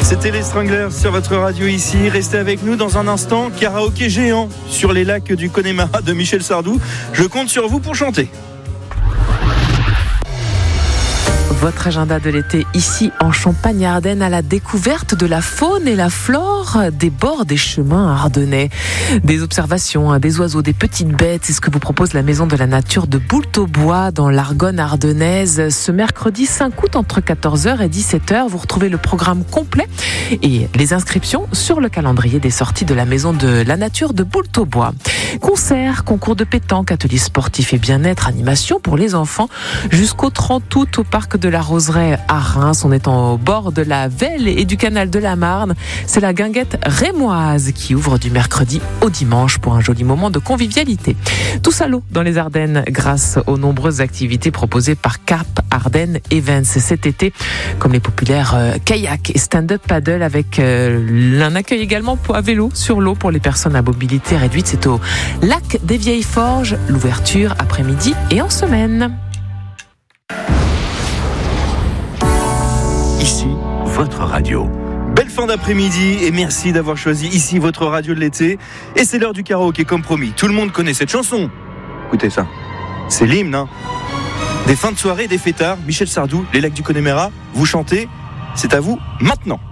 C'était les Stranglers sur votre radio ici. Restez avec nous dans un instant. Karaoké géant sur les lacs du Connemara de Michel Sardou. Je compte sur vous pour chanter. Votre agenda de l'été ici en Champagne-Ardenne à la découverte de la faune et la flore des bords des chemins ardennais. Des observations, des oiseaux, des petites bêtes, c'est ce que vous propose la Maison de la Nature de Boultaubois dans l'Argonne ardennaise. Ce mercredi 5 août entre 14h et 17h, vous retrouvez le programme complet et les inscriptions sur le calendrier des sorties de la Maison de la Nature de Boultaubois. Concerts, concours de pétanque, ateliers sportifs et bien-être, animation pour les enfants jusqu'au 30 août au parc de la Roseraie à Reims. On est au bord de la Velle et du canal de la Marne. C'est la guinguette rémoise qui ouvre du mercredi au dimanche pour un joli moment de convivialité. Tous à l'eau dans les Ardennes grâce aux nombreuses activités proposées par Cap Ardennes Events cet été, comme les populaires kayak et stand-up paddle avec un accueil également à vélo sur l'eau pour les personnes à mobilité réduite. C'est au lac des Vieilles Forges, l'ouverture après-midi et en semaine. Ici, votre radio. Belle fin d'après-midi et merci d'avoir choisi ici votre radio de l'été. Et c'est l'heure du karaoké comme promis. Tout le monde connaît cette chanson. Écoutez ça. C'est l'hymne, hein. Des fins de soirée, des fêtards, Michel Sardou, les lacs du Connemara, vous chantez. C'est à vous maintenant.